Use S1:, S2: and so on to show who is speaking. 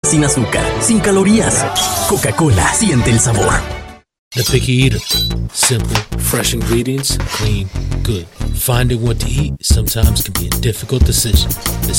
S1: sin azúcar, sin calorías. Coca-Cola, siente el sabor.
S2: The Picky Eater. Simple, fresh ingredients, clean, good. Finding what to eat sometimes can be a difficult decision. The